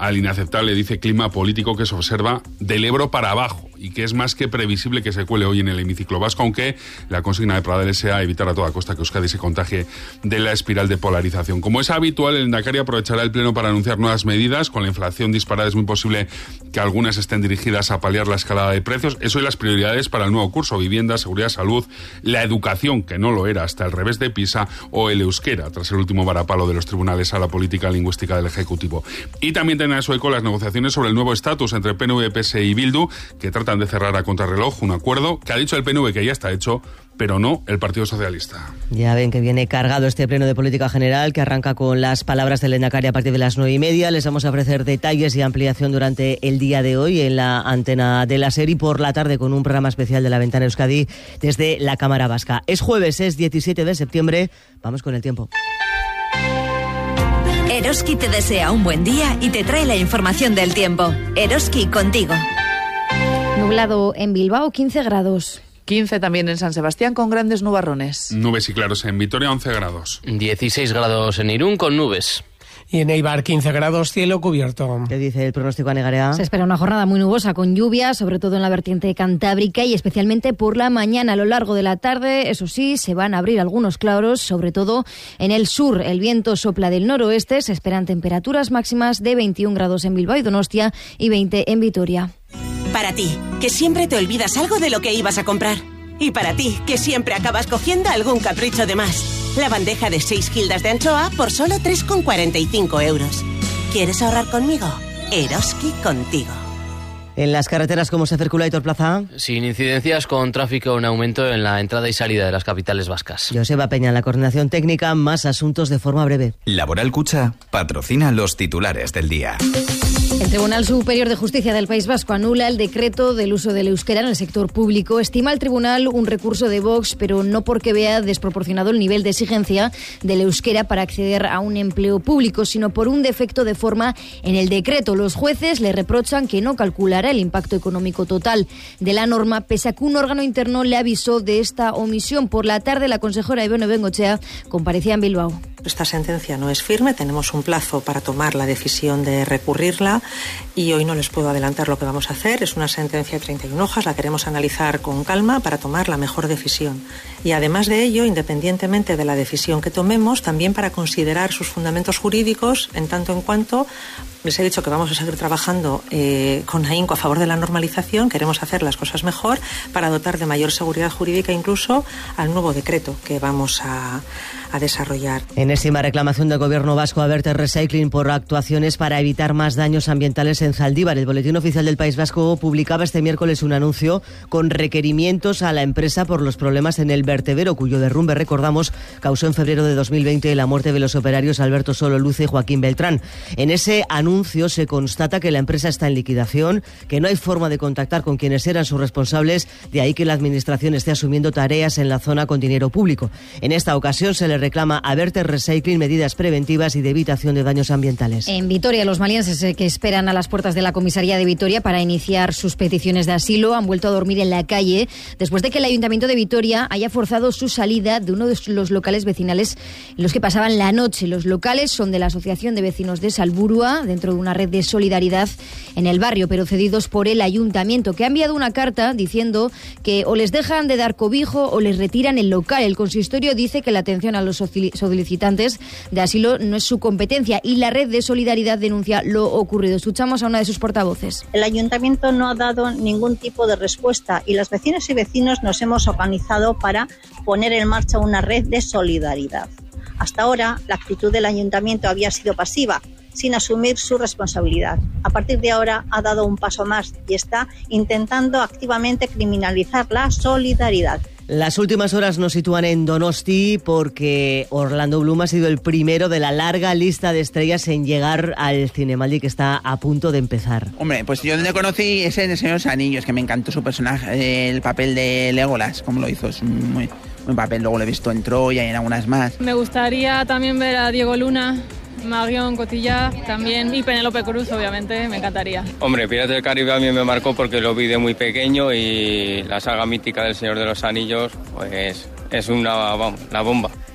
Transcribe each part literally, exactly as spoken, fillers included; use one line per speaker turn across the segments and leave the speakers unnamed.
al inaceptable, dice, clima político que se observa del Ebro para abajo y que es más que previsible que se cuele hoy en el hemiciclo vasco, aunque la consigna de Pradales sea evitar a toda costa que Euskadi se contagie de la espiral de polarización. Como es habitual, el Lehendakari aprovechará el pleno para anunciar nuevas medidas. Con la inflación disparada es muy posible que algunas estén dirigidas a paliar la escalada de precios. Eso y las prioridades para el nuevo curso: vivienda, seguridad, salud, la educación, que no lo era hasta el revés de PISA, o el euskera, tras el último varapalo de los tribunales a la política lingüística del Ejecutivo. Y también tienen a su eco las negociaciones sobre el nuevo estatus entre P N V, P S E y Bildu, que tratan de cerrar a contrarreloj un acuerdo que ha dicho el P N V que ya está hecho, pero no el Partido Socialista.
Ya ven que viene cargado este pleno de política general, que arranca con las palabras del Lehendakari a partir de las nueve y media. Les vamos a ofrecer detalles y ampliación durante el día de hoy en la antena de la SER y por la tarde con un programa especial de La Ventana Euskadi desde la Cámara Vasca. Es jueves, es diecisiete de septiembre. Vamos con el tiempo.
Eroski te desea un buen día y te trae la información del tiempo. Eroski, contigo.
Nublado en Bilbao, quince grados.
quince también en San Sebastián con grandes nubarrones.
Nubes y claros en Vitoria, once grados.
dieciséis grados en Irún con nubes.
Y en Eibar, quince grados, cielo cubierto.
¿Qué dice el pronóstico, Anegarea?
Se espera una jornada muy nubosa con lluvia, sobre todo en la vertiente cantábrica y especialmente por la mañana. A lo largo de la tarde, eso sí, se van a abrir algunos claros, sobre todo en el sur. El viento sopla del noroeste, se esperan temperaturas máximas de veintiún grados en Bilbao y Donostia y veinte en Vitoria.
Para ti, que siempre te olvidas algo de lo que ibas a comprar. Y para ti, que siempre acabas cogiendo algún capricho de más. La bandeja de seis gildas de anchoa por solo tres con cuarenta y cinco euros. ¿Quieres ahorrar conmigo? Eroski, contigo.
En las carreteras, ¿cómo se circula, Aitor Plaza?
Sin incidencias, con tráfico en aumento en la entrada y salida de las capitales vascas.
Joseba Peña, en la coordinación técnica, más asuntos de forma breve.
Laboral Cucha patrocina los titulares del día.
El Tribunal Superior de Justicia del País Vasco anula el decreto del uso del euskera en el sector público. Estima el tribunal un recurso de Vox, pero no porque vea desproporcionado el nivel de exigencia del euskera para acceder a un empleo público, sino por un defecto de forma en el decreto. Los jueces le reprochan que no calculará el impacto económico total de la norma, pese a que un órgano interno le avisó de esta omisión. Por la tarde, la consejera Ibone Bengoechea comparecía en Bilbao.
Esta sentencia no es firme, tenemos un plazo para tomar la decisión de recurrirla y hoy no les puedo adelantar lo que vamos a hacer. Es una sentencia de treinta y una hojas, la queremos analizar con calma para tomar la mejor decisión. Y además de ello, independientemente de la decisión que tomemos, también para considerar sus fundamentos jurídicos en tanto en cuanto les he dicho que vamos a seguir trabajando eh, con ahínco a favor de la normalización, queremos hacer las cosas mejor para dotar de mayor seguridad jurídica incluso al nuevo decreto que vamos a, a desarrollar.
Enésima reclamación del Gobierno vasco a Verter Recycling por actuaciones para evitar más daños ambientales en Zaldívar. El Boletín Oficial del País Vasco publicaba este miércoles un anuncio con requerimientos a la empresa por los problemas en el vertedero, cuyo derrumbe, recordamos, causó en febrero de dos mil veinte la muerte de los operarios Alberto Solo Luce y Joaquín Beltrán. En ese anuncio se constata que la empresa está en liquidación, que no hay forma de contactar con quienes eran sus responsables, de ahí que la Administración esté asumiendo tareas en la zona con dinero público. En esta ocasión se le reclama a Verter Recycling medidas preventivas y de evitación de daños ambientales.
En Vitoria, los malienses que esperan a las puertas de la comisaría de Vitoria para iniciar sus peticiones de asilo han vuelto a dormir en la calle después de que el Ayuntamiento de Vitoria haya forzado su salida de uno de los locales vecinales en los que pasaban la noche. Los locales son de la Asociación de Vecinos de Salburua, dentro de una red de solidaridad en el barrio, pero cedidos por el Ayuntamiento, que ha enviado una carta diciendo que o les dejan de dar cobijo o les retiran el local. El consistorio dice que la atención a los solicitantes de asilo no es su competencia y la red de solidaridad denuncia lo ocurrido. Escuchamos a una de sus portavoces.
El Ayuntamiento no ha dado ningún tipo de respuesta y los vecinos y vecinos nos hemos organizado para poner en marcha una red de solidaridad. Hasta ahora, la actitud del Ayuntamiento había sido pasiva, sin asumir su responsabilidad. A partir de ahora ha dado un paso más y está intentando activamente criminalizar la solidaridad.
Las últimas horas nos sitúan en Donosti porque Orlando Bloom ha sido el primero de la larga lista de estrellas en llegar al Cinemaldi, que está a punto de empezar.
Hombre, pues yo le conocí es en El Señor de los Anillos, que me encantó su personaje, el papel de Legolas, como lo hizo, es muy buen papel. Luego lo he visto en Troya y en algunas más.
Me gustaría también ver a Diego Luna, Marion Cotillard también y Penélope Cruz, obviamente, me encantaría.
Hombre, Piratas del Caribe a mí me marcó porque lo vi de muy pequeño y la saga mítica del Señor de los Anillos pues es una, vamos, la bomba.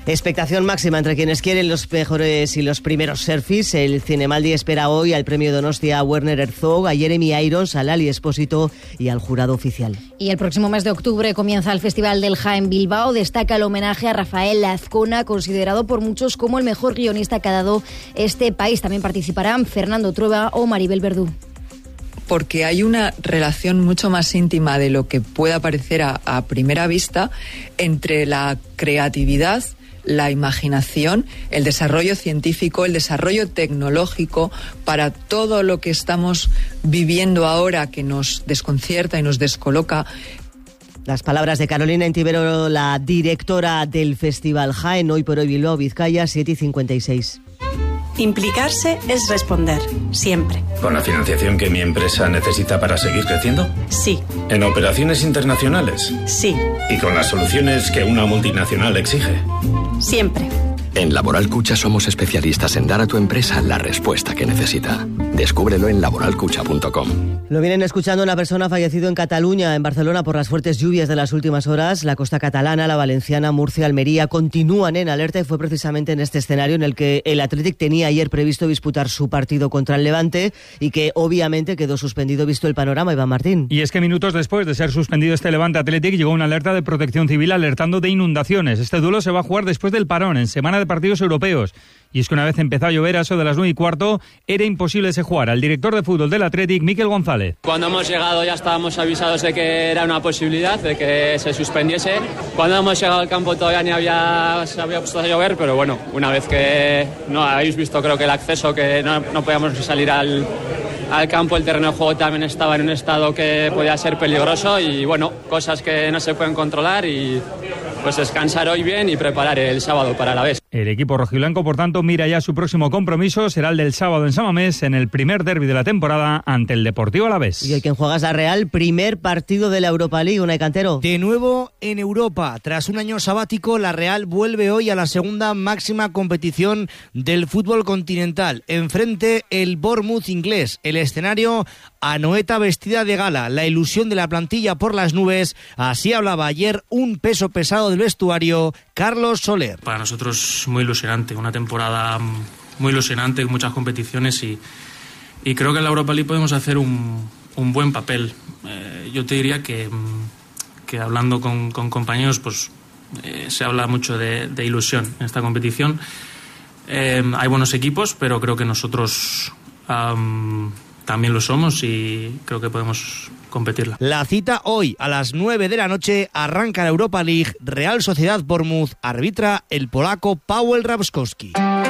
Expectación máxima entre quienes quieren los mejores y los primeros selfies. El Cinemaldi espera hoy al premio Donostia a Werner Herzog, a Jeremy Irons, a Lali Espósito y al jurado oficial.
Y el próximo mes de octubre comienza el Festival del Ja en Bilbao. Destaca el homenaje a Rafael Azcona, considerado por muchos como el mejor guionista que ha dado este país. También participarán Fernando Trueba o Maribel Verdú.
Porque hay una relación mucho más íntima de lo que pueda parecer a, a primera vista entre la creatividad, la imaginación, el desarrollo científico, el desarrollo tecnológico para todo lo que estamos viviendo ahora que nos desconcierta y nos descoloca.
Las palabras de Carolina Intivero, la directora del Festival Jaén, Hoy por Hoy Bilbao, Vizcaya, siete y cincuenta y seis.
Implicarse es responder, siempre.
¿Con la financiación que mi empresa necesita para seguir creciendo?
Sí.
¿En operaciones internacionales?
Sí.
¿Y con las soluciones que una multinacional exige?
Siempre.
En Laboral Cucha somos especialistas en dar a tu empresa la respuesta que necesita. Descúbrelo en laboral cucha punto com.
Lo vienen escuchando. Una persona ha fallecido en Cataluña, en Barcelona, por las fuertes lluvias de las últimas horas. La costa catalana, la valenciana, Murcia, Almería continúan en alerta y fue precisamente en este escenario en el que el Athletic tenía ayer previsto disputar su partido contra el Levante y que obviamente quedó suspendido visto el panorama. Iván Martín.
Y es que minutos después de ser suspendido este Levante Athletic llegó una alerta de Protección Civil alertando de inundaciones. Este duelo se va a jugar después del parón, en semana de partidos europeos. Y es que una vez empezó a llover, a eso de las nueve y cuarto, era imposible se jugar. Al director de fútbol del Athletic, Miquel González.
Cuando hemos llegado ya estábamos avisados de que era una posibilidad, de que se suspendiese. Cuando hemos llegado al campo todavía ni había, se había puesto a llover, pero bueno, una vez que no habéis visto creo que el acceso, que no, no podíamos salir al, al campo, el terreno de juego también estaba en un estado que podía ser peligroso y bueno, cosas que no se pueden controlar y pues descansar hoy bien y preparar el sábado para Alavés.
El equipo rojiblanco, por tanto, mira ya su próximo compromiso, será el del sábado en San Mamés, en el primer derbi de la temporada ante el Deportivo Alavés.
Y hoy quien juega es la Real, primer partido de la Europa League, Unai Cantero.
De nuevo en Europa, tras un año sabático, la Real vuelve hoy a la segunda máxima competición del fútbol continental. Enfrente el Bournemouth inglés, el escenario Anoeta vestida de gala, la ilusión de la plantilla por las nubes. Así hablaba ayer un peso pesado del vestuario, Carlos Soler.
Para nosotros muy ilusionante, una temporada muy ilusionante, con muchas competiciones y, y creo que en la Europa League podemos hacer un, un buen papel. Eh, yo te diría que, que hablando con, con compañeros, pues eh, se habla mucho de, de ilusión en esta competición. Eh, hay buenos equipos, pero creo que nosotros um, también lo somos y creo que podemos competirla.
La cita hoy a las nueve de la noche, arranca la Europa League. Real Sociedad Bournemouth, arbitra el polaco Paweł Rabskowski.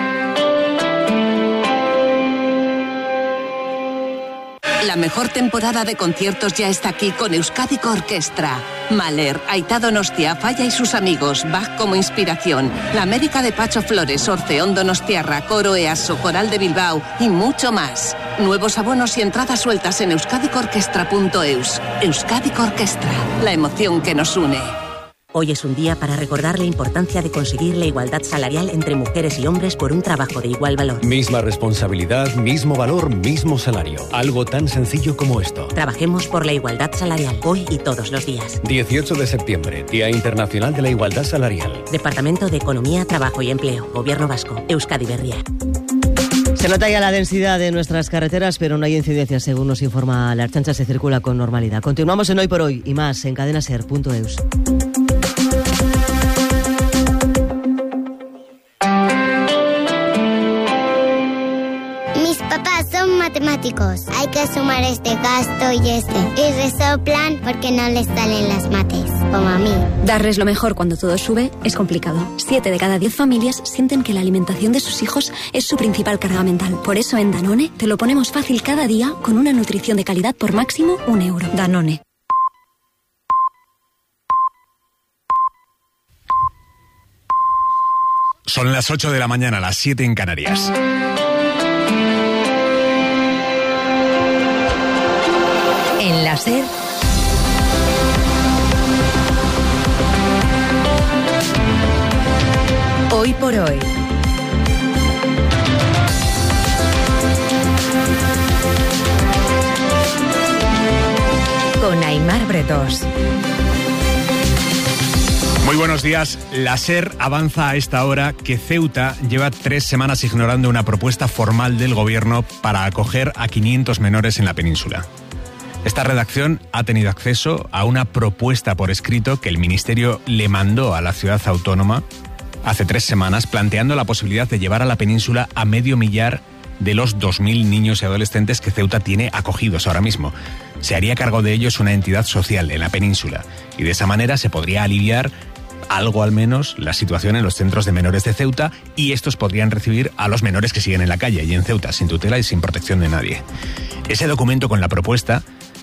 La mejor temporada de conciertos ya está aquí con Euskadiko Orkestra. Mahler, Aitá Donostia, Falla y sus amigos, Bach como inspiración, La América de Pacho Flores, Orfeón Donostiarra, Coro Easo, Coral de Bilbao y mucho más. Nuevos abonos y entradas sueltas en euskadiko orkestra punto eus. Euskadiko Orkestra, la emoción que nos une.
Hoy es un día para recordar la importancia de conseguir la igualdad salarial entre mujeres y hombres por un trabajo de igual valor.
Misma responsabilidad, mismo valor, mismo salario. Algo tan sencillo como esto.
Trabajemos por la igualdad salarial, hoy y todos los días.
dieciocho de septiembre, Día Internacional de la Igualdad Salarial.
Departamento de Economía, Trabajo y Empleo, Gobierno Vasco, Euskadi Berria.
Se nota ya la densidad de nuestras carreteras, pero no hay incidencias, según nos informa la Ertzaintza. Se circula con normalidad. Continuamos en Hoy por Hoy y más en cadena ser punto eus.
Matemáticos. Hay que sumar este gasto y este. Y resoplan porque no les salen las mates, como a mí.
Darles lo mejor cuando todo sube es complicado. Siete de cada diez familias sienten que la alimentación de sus hijos es su principal carga mental. Por eso en Danone te lo ponemos fácil cada día con una nutrición de calidad por máximo un euro. Danone.
Son las ocho de la mañana, las siete en Canarias.
En la SER, Hoy por Hoy. Con Aimar Bretos.
Muy buenos días. La SER avanza a esta hora que Ceuta lleva tres semanas ignorando una propuesta formal del gobierno para acoger a quinientos menores en la península. Esta redacción ha tenido acceso a una propuesta por escrito que el Ministerio le mandó a la ciudad autónoma hace tres semanas, planteando la posibilidad de llevar a la península a medio millar de los dos mil niños y adolescentes que Ceuta tiene acogidos ahora mismo. Se haría cargo de ellos una entidad social en la península y de esa manera se podría aliviar algo al menos la situación en los centros de menores de Ceuta, y estos podrían recibir a los menores que siguen en la calle y en Ceuta sin tutela y sin protección de nadie. Ese documento con la propuesta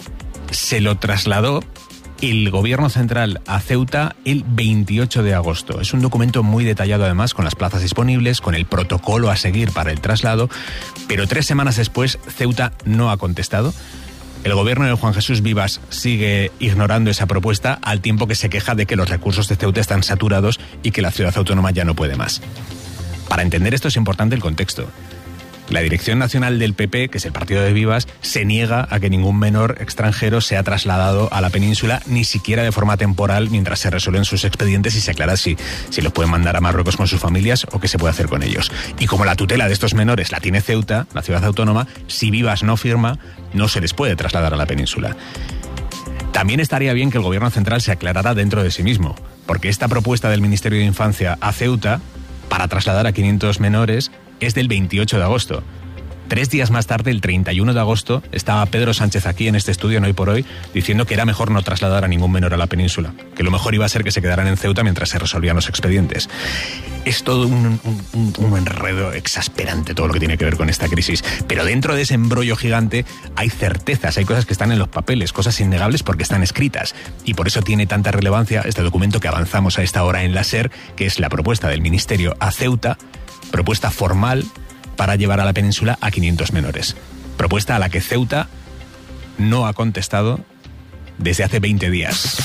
se lo trasladó el gobierno central a Ceuta el veintiocho de agosto. Es un documento muy detallado además, con las plazas disponibles, con el protocolo a seguir para el traslado, pero tres semanas después Ceuta no ha contestado. El gobierno de Juan Jesús Vivas sigue ignorando esa propuesta, al tiempo que se queja de que los recursos de Ceuta están saturados y que la ciudad autónoma ya no puede más. Para entender esto es importante el contexto. La Dirección Nacional del P P, que es el partido de Vivas, se niega a que ningún menor extranjero sea trasladado a la península, ni siquiera de forma temporal, mientras se resuelven sus expedientes y se aclara si, si los pueden mandar a Marruecos con sus familias o qué se puede hacer con ellos. Y como la tutela de estos menores la tiene Ceuta, la ciudad autónoma, si Vivas no firma, no se les puede trasladar a la península. También estaría bien que el gobierno central se aclarara dentro de sí mismo, porque esta propuesta del Ministerio de Infancia a Ceuta para trasladar a quinientos menores es del veintiocho de agosto. Tres días más tarde, el treinta y uno de agosto, estaba Pedro Sánchez aquí en este estudio, en Hoy por Hoy, diciendo que era mejor no trasladar a ningún menor a la península, que lo mejor iba a ser que se quedaran en Ceuta mientras se resolvían los expedientes. Es todo un, un, un enredo exasperante todo lo que tiene que ver con esta crisis, pero dentro de ese embrollo gigante hay certezas, hay cosas que están en los papeles, cosas innegables porque están escritas, y por eso tiene tanta relevancia este documento que avanzamos a esta hora en la SER, que es la propuesta del Ministerio a Ceuta, propuesta formal para llevar a la península a quinientos menores. Propuesta a la que Ceuta no ha contestado desde hace veinte días.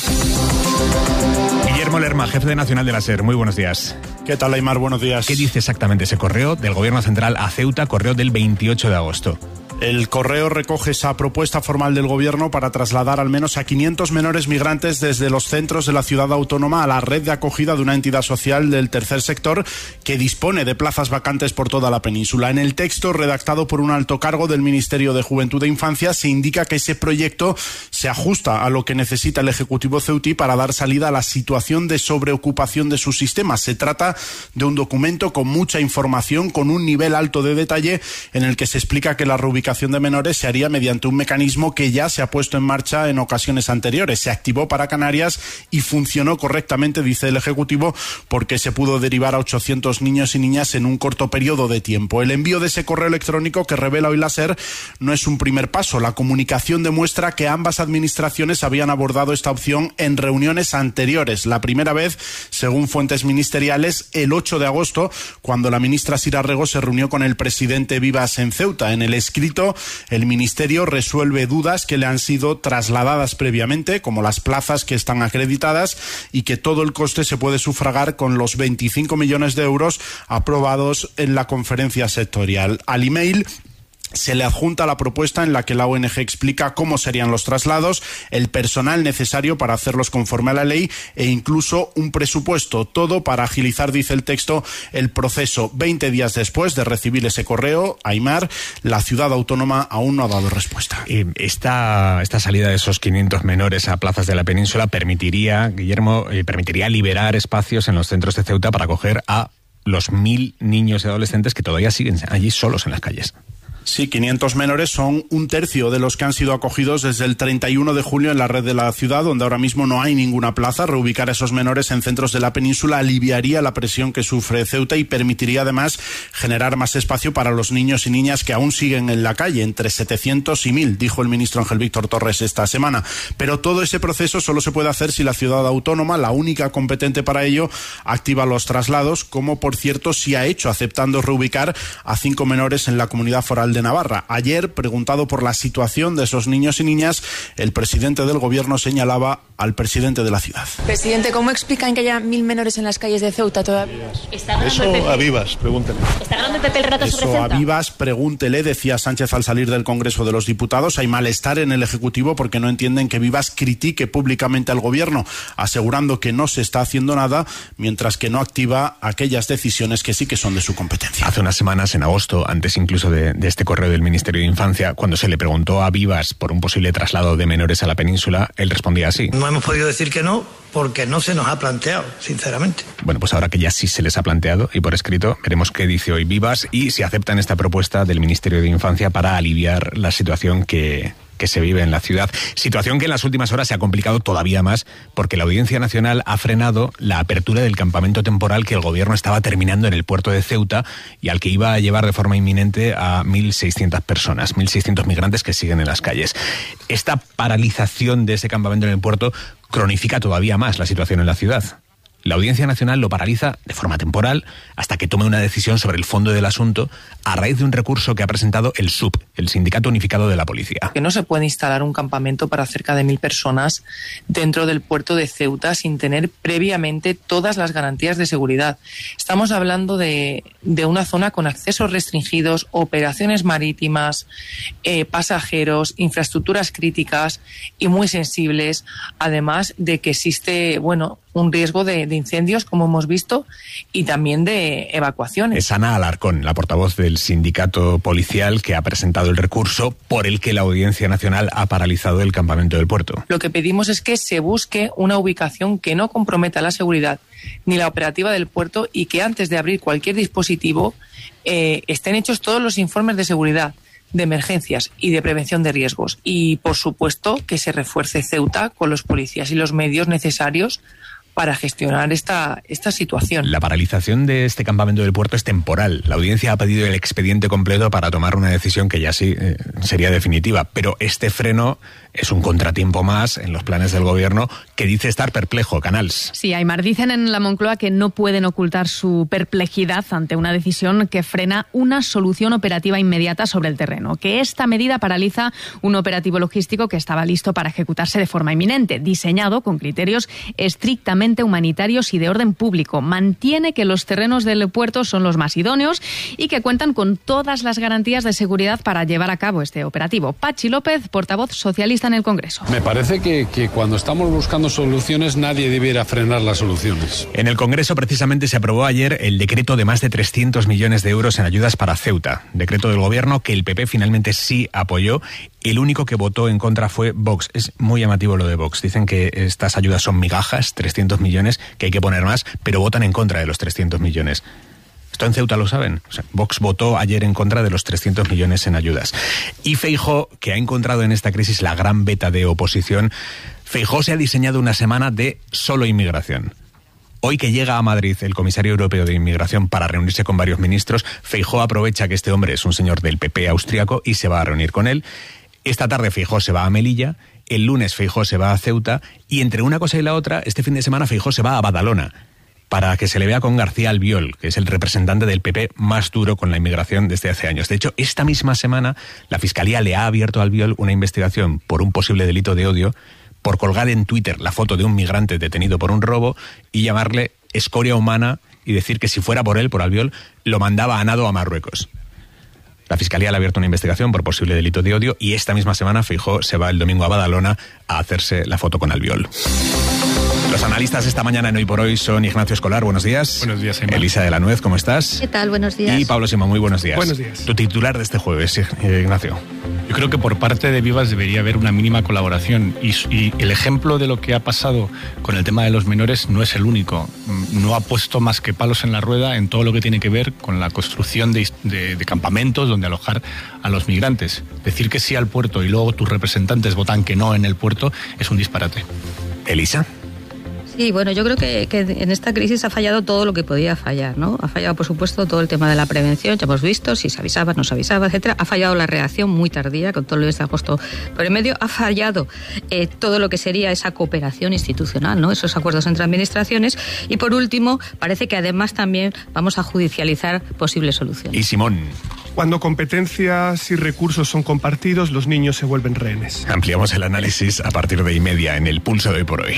Guillermo Lerma, jefe de Nacional de la SER, muy buenos días.
¿Qué tal, Aymar? Buenos días.
¿Qué dice exactamente ese correo del Gobierno Central a Ceuta, correo del veintiocho de agosto?
El correo recoge esa propuesta formal del Gobierno para trasladar al menos a quinientos menores migrantes desde los centros de la ciudad autónoma a la red de acogida de una entidad social del tercer sector que dispone de plazas vacantes por toda la península. En el texto, redactado por un alto cargo del Ministerio de Juventud e Infancia, se indica que ese proyecto se ajusta a lo que necesita el Ejecutivo ceutí para dar salida a la situación de sobreocupación de sus sistemas. Se trata de un documento con mucha información, con un nivel alto de detalle, en el que se explica que la reubicación de menores se haría mediante un mecanismo que ya se ha puesto en marcha en ocasiones anteriores. Se activó para Canarias y funcionó correctamente, dice el Ejecutivo, porque se pudo derivar a ochocientos niños y niñas en un corto periodo de tiempo. El envío de ese correo electrónico que revela hoy la SER no es un primer paso. La comunicación demuestra que ambas administraciones habían abordado esta opción en reuniones anteriores. La primera vez, según fuentes ministeriales, el ocho de agosto, cuando la ministra Sira Rego se reunió con el presidente Vivas en Ceuta. En el escrito, el Ministerio resuelve dudas que le han sido trasladadas previamente, como las plazas que están acreditadas y que todo el coste se puede sufragar con los veinticinco millones de euros aprobados en la conferencia sectorial. Al email se le adjunta la propuesta en la que la O N G explica cómo serían los traslados, el personal necesario para hacerlos conforme a la ley e incluso un presupuesto. Todo para agilizar, dice el texto, el proceso. Veinte días después de recibir ese correo, Aymar, la ciudad autónoma aún no ha dado respuesta.
Eh, esta, esta salida de esos quinientos menores a plazas de la península permitiría, Guillermo, eh, permitiría liberar espacios en los centros de Ceuta para acoger a los mil niños y adolescentes que todavía siguen allí solos en las calles.
Sí, quinientos menores son un tercio de los que han sido acogidos desde el treinta y uno de julio en la red de la ciudad, donde ahora mismo no hay ninguna plaza. Reubicar a esos menores en centros de la península aliviaría la presión que sufre Ceuta y permitiría además generar más espacio para los niños y niñas que aún siguen en la calle, entre setecientos y mil, dijo el ministro Ángel Víctor Torres esta semana. Pero todo ese proceso solo se puede hacer si la ciudad autónoma, la única competente para ello, activa los traslados, como por cierto sí ha hecho, aceptando reubicar a cinco menores en la comunidad foral de de Navarra. Ayer, preguntado por la situación de esos niños y niñas, el presidente del gobierno señalaba al presidente de la ciudad.
Presidente, ¿cómo explican que haya mil menores en las calles de Ceuta todavía?
Eso a Vivas, pregúntele.
¿Está hablando Pepe el rato sobre
Eso
Ceuta?
a Vivas, pregúntele, decía Sánchez al salir del Congreso de los Diputados. Hay malestar en el Ejecutivo porque no entienden que Vivas critique públicamente al gobierno, asegurando que no se está haciendo nada, mientras que no activa aquellas decisiones que sí que son de su competencia.
Hace unas semanas, en agosto, antes incluso de, de este correo del Ministerio de Infancia, cuando se le preguntó a Vivas por un posible traslado de menores a la península, él respondía así.
No hemos podido decir que no porque no se nos ha planteado, sinceramente.
Bueno, pues ahora que ya sí se les ha planteado y por escrito, veremos qué dice hoy Vivas y si aceptan esta propuesta del Ministerio de Infancia para aliviar la situación que... que se vive en la ciudad. Situación que en las últimas horas se ha complicado todavía más porque la Audiencia Nacional ha frenado la apertura del campamento temporal que el gobierno estaba terminando en el puerto de Ceuta y al que iba a llevar de forma inminente a mil seiscientas personas, mil seiscientos migrantes que siguen en las calles. Esta paralización de ese campamento en el puerto cronifica todavía más la situación en la ciudad. La Audiencia Nacional lo paraliza de forma temporal hasta que tome una decisión sobre el fondo del asunto a raíz de un recurso que ha presentado el S U P, el Sindicato Unificado de la Policía.
Que no se puede instalar un campamento para cerca de mil personas dentro del puerto de Ceuta sin tener previamente todas las garantías de seguridad. Estamos hablando de, de una zona con accesos restringidos, operaciones marítimas, eh, pasajeros, infraestructuras críticas y muy sensibles, además de que existe, bueno, un riesgo de, de incendios, como hemos visto, y también de evacuaciones.
Es Ana Alarcón, la portavoz del sindicato policial, que ha presentado el recurso por el que la Audiencia Nacional ha paralizado el campamento del puerto.
Lo que pedimos es que se busque una ubicación que no comprometa la seguridad ni la operativa del puerto y que antes de abrir cualquier dispositivo eh, estén hechos todos los informes de seguridad, de emergencias y de prevención de riesgos. Y, por supuesto, que se refuerce Ceuta con los policías y los medios necesarios para gestionar esta, esta situación.
La paralización de este campamento del puerto es temporal. La audiencia ha pedido el expediente completo para tomar una decisión que ya sí eh, sería definitiva, pero este freno es un contratiempo más en los planes del gobierno que dice estar perplejo. Canals.
Sí, Aymar, dicen en la Moncloa que no pueden ocultar su perplejidad ante una decisión que frena una solución operativa inmediata sobre el terreno, que esta medida paraliza un operativo logístico que estaba listo para ejecutarse de forma inminente, diseñado con criterios estrictamente humanitarios y de orden público. Mantiene que los terrenos del puerto son los más idóneos y que cuentan con todas las garantías de seguridad para llevar a cabo este operativo. Pachi López, portavoz socialista en el Congreso.
Me parece que, que cuando estamos buscando soluciones nadie debiera frenar las soluciones.
En el Congreso precisamente se aprobó ayer el decreto de más de trescientos millones de euros en ayudas para Ceuta. Decreto del gobierno que el P P finalmente sí apoyó. El único que votó en contra fue Vox. Es muy llamativo lo de Vox. Dicen que estas ayudas son migajas, trescientos millones, que hay que poner más, pero votan en contra de los trescientos millones. Esto en Ceuta lo saben. O sea, Vox votó ayer en contra de los trescientos millones en ayudas. Y Feijóo, que ha encontrado en esta crisis la gran beta de oposición, Feijóo se ha diseñado una semana de solo inmigración. Hoy que llega a Madrid el comisario europeo de inmigración para reunirse con varios ministros, Feijóo aprovecha que este hombre es un señor del P P austriaco y se va a reunir con él. Esta tarde Feijóo se va a Melilla, el lunes Feijóo se va a Ceuta y entre una cosa y la otra, este fin de semana Feijóo se va a Badalona para que se le vea con García Albiol, que es el representante del P P más duro con la inmigración desde hace años. De hecho, esta misma semana la Fiscalía le ha abierto a Albiol una investigación por un posible delito de odio por colgar en Twitter la foto de un migrante detenido por un robo y llamarle escoria humana y decir que si fuera por él, por Albiol, lo mandaba a nado a Marruecos. La Fiscalía le ha abierto una investigación por posible delito de odio y esta misma semana Feijóo se va el domingo a Badalona a hacerse la foto con Albiol. Los analistas esta mañana en Hoy por Hoy son Ignacio Escolar, buenos días.
Buenos días, Aymar.
Elisa de la Nuez, ¿cómo estás?
¿Qué tal? Buenos días.
Y Pablo Simón, muy buenos días.
Buenos días.
Tu titular de este jueves, Ignacio.
Yo creo que por parte de Vivas debería haber una mínima colaboración y, y el ejemplo de lo que ha pasado con el tema de los menores no es el único. No ha puesto más que palos en la rueda en todo lo que tiene que ver con la construcción de, de, de campamentos donde alojar a los migrantes. Decir que sí al puerto y luego tus representantes votan que no en el puerto es un disparate.
Elisa.
Sí, bueno, yo creo que, que en esta crisis ha fallado todo lo que podía fallar, ¿no? Ha fallado, por supuesto, todo el tema de la prevención, ya hemos visto, si se avisaba, no se avisaba, etcétera. Ha fallado la reacción muy tardía, con todo lo que se ha puesto por en medio. Ha fallado eh, todo lo que sería esa cooperación institucional, ¿no? Esos acuerdos entre administraciones. Y, por último, parece que además también vamos a judicializar posibles soluciones.
Y Simón.
Cuando competencias y recursos son compartidos, los niños se vuelven rehenes.
Ampliamos el análisis a partir de Imedia en el Pulso de Hoy por Hoy.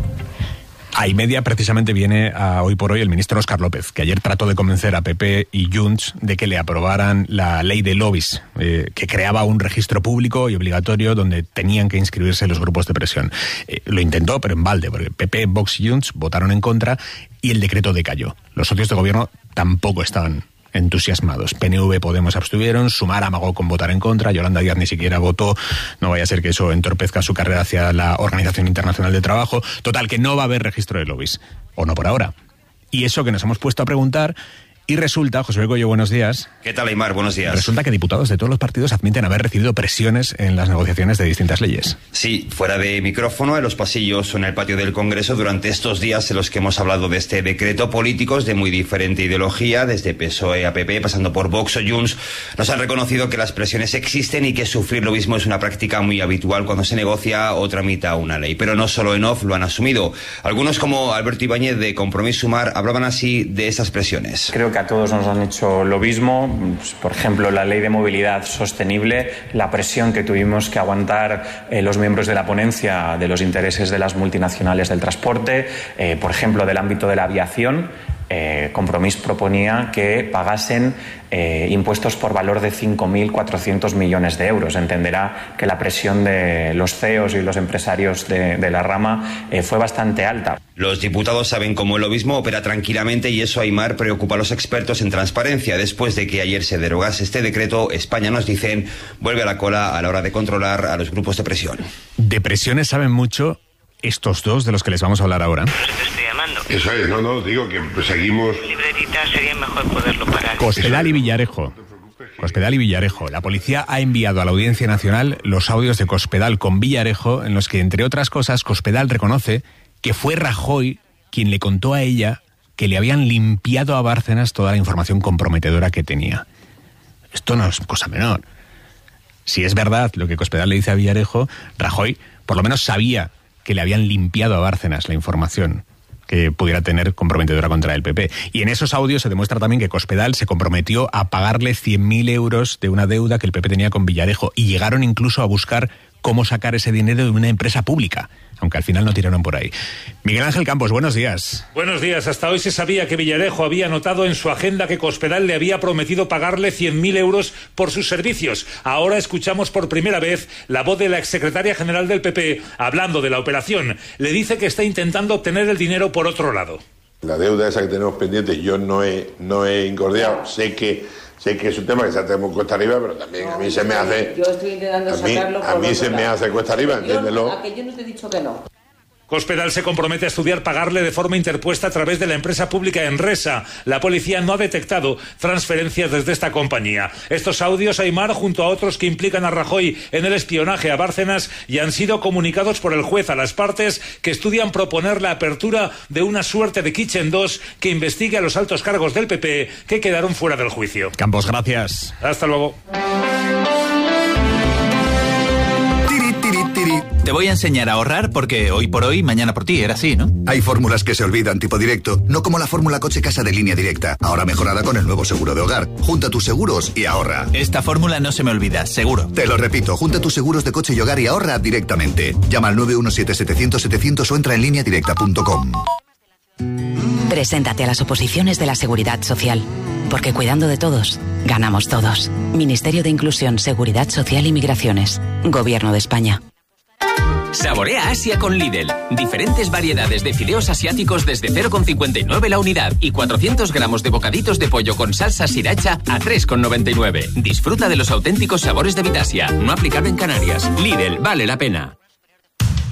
A Imedia precisamente viene a Hoy por Hoy el ministro Óscar López, que ayer trató de convencer a P P y Junts de que le aprobaran la ley de lobbies, eh, que creaba un registro público y obligatorio donde tenían que inscribirse los grupos de presión. Eh, lo intentó, pero en balde, porque P P, Vox y Junts votaron en contra y el decreto decayó. Los socios de gobierno tampoco estaban entusiasmados. P N V, Podemos abstuvieron, Sumar amagó con votar en contra, Yolanda Díaz ni siquiera votó, no vaya a ser que eso entorpezca su carrera hacia la Organización Internacional del Trabajo. Total, que no va a haber registro de lobbies, o no por ahora. Y eso que nos hemos puesto a preguntar, y resulta, José Luis Coello, buenos días.
¿Qué tal, Aymar? Buenos días.
Resulta que diputados de todos los partidos admiten haber recibido presiones en las negociaciones de distintas leyes.
Sí, fuera de micrófono, en los pasillos o en el patio del Congreso, durante estos días en los que hemos hablado de este decreto, políticos de muy diferente ideología, desde P S O E a P P, pasando por Vox o Junts, nos han reconocido que las presiones existen y que sufrir lo mismo es una práctica muy habitual cuando se negocia o tramita una ley. Pero no solo en off lo han asumido. Algunos, como Alberto Ibáñez de Compromís Sumar, hablaban así de esas presiones.
Creo que a todos nos han hecho lo mismo, pues, por ejemplo, la ley de movilidad sostenible, la presión que tuvimos que aguantar eh, los miembros de la ponencia de los intereses de las multinacionales del transporte, eh, por ejemplo, del ámbito de la aviación. Eh, Compromís proponía que pagasen eh, impuestos por valor de cinco mil cuatrocientos millones de euros. Entenderá que la presión de los C E Os y los empresarios de, de la rama eh, fue bastante alta.
Los diputados saben cómo el lobismo opera tranquilamente y eso, Aymar, preocupa a los expertos en transparencia. Después de que ayer se derogase este decreto, España, nos dicen, vuelve a la cola a la hora de controlar a los grupos de presión.
De presiones saben mucho estos dos de los que les vamos a hablar ahora.
Eso es, no, no, digo que seguimos...
Libretita sería mejor poderlo parar.
Cospedal y Villarejo. Cospedal y Villarejo. La policía ha enviado a la Audiencia Nacional los audios de Cospedal con Villarejo, en los que, entre otras cosas, Cospedal reconoce que fue Rajoy quien le contó a ella que le habían limpiado a Bárcenas toda la información comprometedora que tenía. Esto no es cosa menor. Si es verdad lo que Cospedal le dice a Villarejo, Rajoy por lo menos sabía que le habían limpiado a Bárcenas la información que pudiera tener comprometedora contra el P P. Y en esos audios se demuestra también que Cospedal se comprometió a pagarle cien mil euros de una deuda que el P P tenía con Villarejo, y llegaron incluso a buscar cómo sacar ese dinero de una empresa pública, aunque al final no tiraron por ahí. Miguel Ángel Campos, buenos días.
Buenos días. Hasta hoy se sabía que Villarejo había anotado en su agenda que Cospedal le había prometido pagarle cien mil euros por sus servicios. Ahora escuchamos por primera vez la voz de la exsecretaria general del P P hablando de la operación. Le dice que está intentando obtener el dinero por otro lado.
La deuda esa que tenemos pendiente, yo no he, no he incordiado. Sé que... Sé que es un tema que se hace muy cuesta arriba, pero también no, a mí se me hace...
Yo estoy intentando
a mí,
sacarlo por
A mí se me hace cuesta arriba, entiéndelo.
A que yo no te he dicho que no.
Cospedal se compromete a estudiar pagarle de forma interpuesta a través de la empresa pública Enresa. La policía no ha detectado transferencias desde esta compañía. Estos audios, Aymar, junto a otros que implican a Rajoy en el espionaje a Bárcenas, y han sido comunicados por el juez a las partes, que estudian proponer la apertura de una suerte de Kitchen dos que investigue a los altos cargos del P P que quedaron fuera del juicio.
Campos, gracias.
Hasta luego.
Te voy a enseñar a ahorrar porque hoy por hoy, mañana por ti, era así, ¿no?
Hay fórmulas que se olvidan tipo directo, no como la fórmula coche-casa de Línea Directa, ahora mejorada con el nuevo seguro de hogar. Junta tus seguros y ahorra.
Esta fórmula no se me olvida, seguro.
Te lo repito, junta tus seguros de coche y hogar y ahorra directamente. Llama al nueve uno siete, setecientos, setecientos o entra en línea directa punto com.
Preséntate a las oposiciones de la Seguridad Social, porque cuidando de todos, ganamos todos. Ministerio de Inclusión, Seguridad Social y Migraciones. Gobierno de España.
Saborea Asia con Lidl. Diferentes variedades de fideos asiáticos desde cero coma cincuenta y nueve la unidad y cuatrocientos gramos de bocaditos de pollo con salsa sriracha a tres coma noventa y nueve. Disfruta de los auténticos sabores de Vitasia. No aplicable en Canarias. Lidl, vale la pena.